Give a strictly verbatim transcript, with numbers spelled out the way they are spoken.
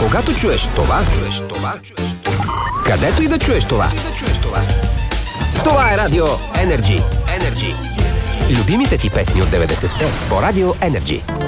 Когато чуеш това, чуеш това, чуеш това. Където и да чуеш това. Това е Радио Енерджи. Енерджи. Любимите ти песни от деветдесетте по Радио Енерджи.